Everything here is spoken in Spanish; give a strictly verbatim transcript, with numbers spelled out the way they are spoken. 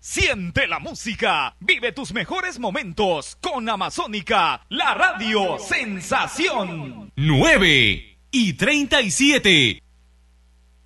Siente la música, vive tus mejores momentos con Amazónica, la radio sensación. nueve y treinta y siete.